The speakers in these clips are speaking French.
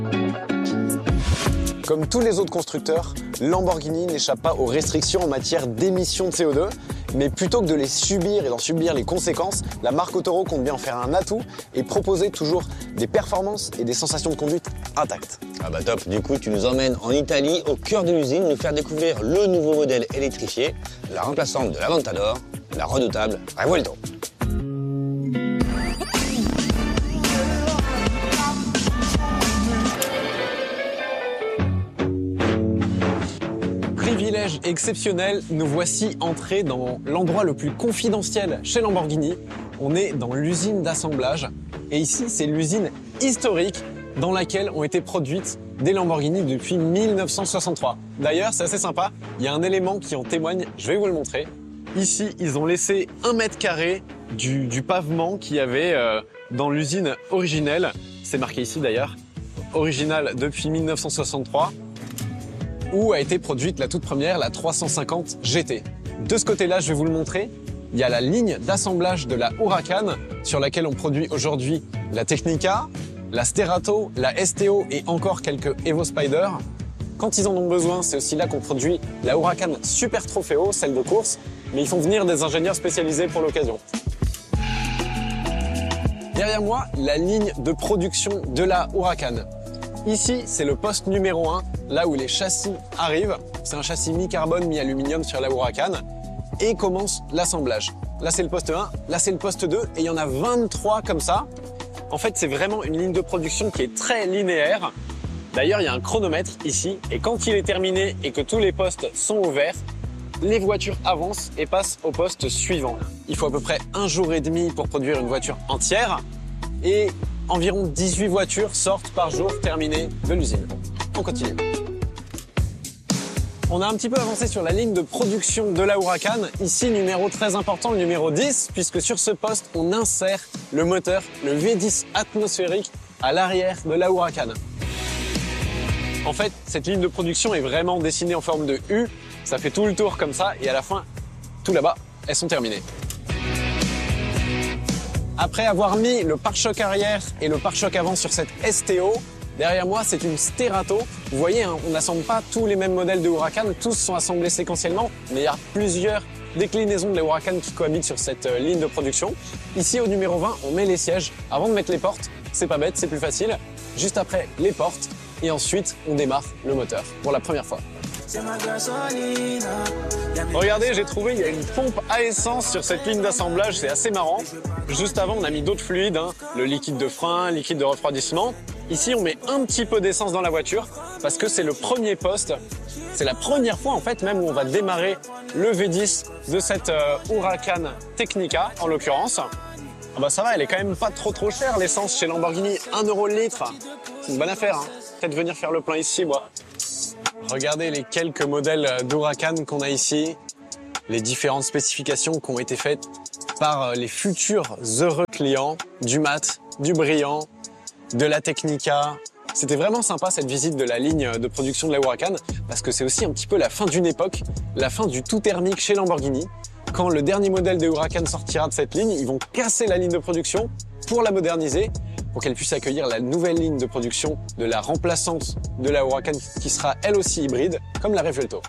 Comme tous les autres constructeurs, Lamborghini n'échappe pas aux restrictions en matière d'émissions de CO2, mais plutôt que de les subir et d'en subir les conséquences, la marque Autoro compte bien en faire un atout et proposer toujours des performances et des sensations de conduite intactes. Ah bah top, du coup tu nous emmènes en Italie, au cœur de l'usine, nous faire découvrir le nouveau modèle électrifié, la remplaçante de l'Aventador, la redoutable Revuelto. Privilège exceptionnel, nous voici entrés dans l'endroit le plus confidentiel chez Lamborghini. On est dans l'usine d'assemblage et ici c'est l'usine historique dans laquelle ont été produites des Lamborghini depuis 1963. D'ailleurs c'est assez sympa, il y a un élément qui en témoigne, je vais vous le montrer. Ici ils ont laissé 1 mètre carré du pavement qu'il y avait dans l'usine originelle. C'est marqué ici d'ailleurs, originale depuis 1963. Où a été produite la toute première, la 350 GT. De ce côté-là, je vais vous le montrer, il y a la ligne d'assemblage de la Huracan sur laquelle on produit aujourd'hui la Technica, la Sterato, la STO et encore quelques Evo Spider. Quand ils en ont besoin, c'est aussi là qu'on produit la Huracan Super Trofeo, celle de course, mais ils font venir des ingénieurs spécialisés pour l'occasion. Derrière moi, la ligne de production de la Huracan. Ici, c'est le poste numéro 1, là où les châssis arrivent. C'est un châssis mi-carbone, mi-aluminium sur la Huracan. Et commence l'assemblage. Là, c'est le poste 1, là, c'est le poste 2, et il y en a 23 comme ça. En fait, c'est vraiment une ligne de production qui est très linéaire. D'ailleurs, il y a un chronomètre ici, et quand il est terminé et que tous les postes sont ouverts, les voitures avancent et passent au poste suivant. Il faut à peu près 1 jour et demi pour produire une voiture entière, et environ 18 voitures sortent par jour terminées de l'usine. On continue. On a un petit peu avancé sur la ligne de production de la Huracan. Ici, numéro très important, le numéro 10, puisque sur ce poste, on insère le moteur, le V10 atmosphérique, à l'arrière de la Huracan. En fait, cette ligne de production est vraiment dessinée en forme de U. Ça fait tout le tour comme ça, et à la fin, tout là-bas, elles sont terminées. Après avoir mis le pare-choc arrière et le pare-choc avant sur cette STO, derrière moi, c'est une Sterato. Vous voyez, hein, on n'assemble pas tous les mêmes modèles de Huracan, tous sont assemblés séquentiellement, mais il y a plusieurs déclinaisons de la Huracan qui cohabitent sur cette ligne de production. Ici, au numéro 20, on met les sièges avant de mettre les portes. C'est pas bête, c'est plus facile. Juste après, les portes. Et ensuite, on démarre le moteur pour la première fois. Regardez, j'ai trouvé, il y a une pompe à essence sur cette ligne d'assemblage, c'est assez marrant. Juste avant, on a mis d'autres fluides, hein, le liquide de frein, le liquide de refroidissement. Ici, on met un petit peu d'essence dans la voiture parce que c'est le premier poste. C'est la première fois, en fait, même où on va démarrer le V10 de cette Huracan Technica, en l'occurrence. Ah bah ça va, elle est quand même pas trop chère, l'essence chez Lamborghini, 1 € le litre. C'est une bonne affaire, hein. Peut-être venir faire le plein ici, moi. Regardez les quelques modèles d'Huracan qu'on a ici, les différentes spécifications qui ont été faites par les futurs heureux clients du mat, du brillant, de la Technica. C'était vraiment sympa cette visite de la ligne de production de la Huracan parce que c'est aussi un petit peu la fin d'une époque, la fin du tout thermique chez Lamborghini. Quand le dernier modèle de Huracan sortira de cette ligne, ils vont casser la ligne de production pour la moderniser, pour qu'elle puisse accueillir la nouvelle ligne de production de la remplaçante de la Huracan qui sera elle aussi hybride, comme la Revuelto.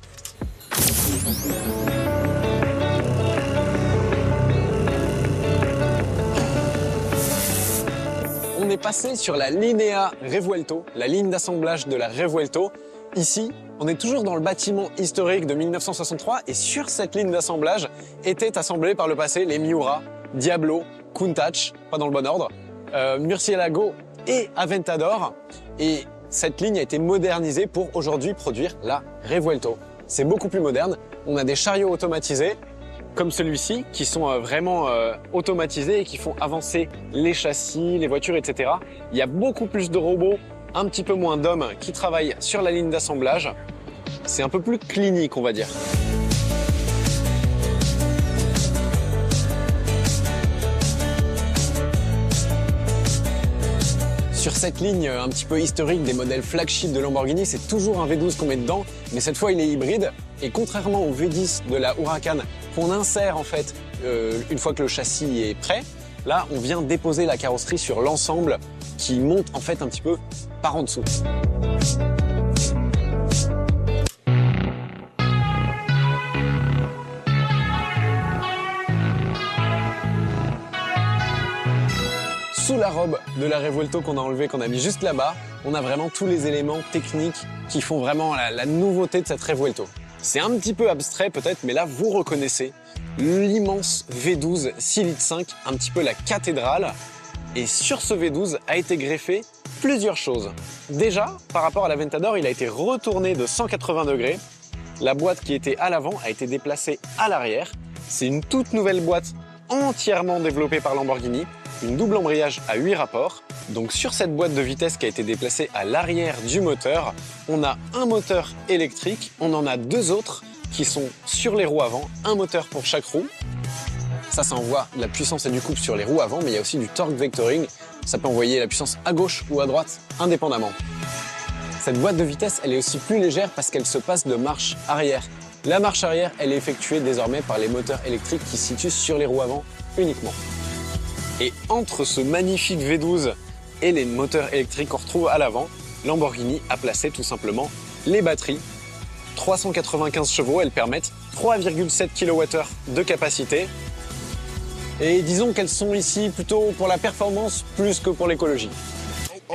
On est passé sur la Linea Revuelto, la ligne d'assemblage de la Revuelto. Ici, on est toujours dans le bâtiment historique de 1963 et sur cette ligne d'assemblage étaient assemblés par le passé les Miura, Diablo, Countach, pas dans le bon ordre, Murcielago et Aventador. Et cette ligne a été modernisée pour aujourd'hui produire la Revuelto. C'est beaucoup plus moderne. On a des chariots automatisés comme celui-ci qui sont vraiment automatisés et qui font avancer les châssis, les voitures, etc. Il y a beaucoup plus de robots, un petit peu moins d'hommes qui travaillent sur la ligne d'assemblage. C'est un peu plus clinique, on va dire. Sur cette ligne un petit peu historique des modèles flagship de Lamborghini, c'est toujours un V12 qu'on met dedans, mais cette fois il est hybride. Et contrairement au V10 de la Huracan qu'on insère en fait une fois que le châssis est prêt, là on vient déposer la carrosserie sur l'ensemble qui monte en fait un petit peu par en dessous. Sous la robe de la Revuelto qu'on a enlevée, qu'on a mis juste là-bas, on a vraiment tous les éléments techniques qui font vraiment la nouveauté de cette Revuelto. C'est un petit peu abstrait peut-être, mais là vous reconnaissez l'immense V12 6,5 litres, un petit peu la cathédrale. Et sur ce V12 a été greffé plusieurs choses. Déjà, par rapport à l'Aventador, il a été retourné de 180 degrés. La boîte qui était à l'avant a été déplacée à l'arrière. C'est une toute nouvelle boîte entièrement développée par Lamborghini. Une double embrayage à 8 rapports. Donc sur cette boîte de vitesse qui a été déplacée à l'arrière du moteur, on a un moteur électrique, on en a deux autres qui sont sur les roues avant, un moteur pour chaque roue. Ça envoie de la puissance et du couple sur les roues avant, mais il y a aussi du torque vectoring. Ça peut envoyer la puissance à gauche ou à droite, indépendamment. Cette boîte de vitesse, elle est aussi plus légère parce qu'elle se passe de marche arrière. La marche arrière, elle est effectuée désormais par les moteurs électriques qui se situent sur les roues avant uniquement. Et entre ce magnifique V12 et les moteurs électriques qu'on retrouve à l'avant, Lamborghini a placé tout simplement les batteries. 395 chevaux, elles permettent 3,7 kWh de capacité. Et disons qu'elles sont ici plutôt pour la performance plus que pour l'écologie.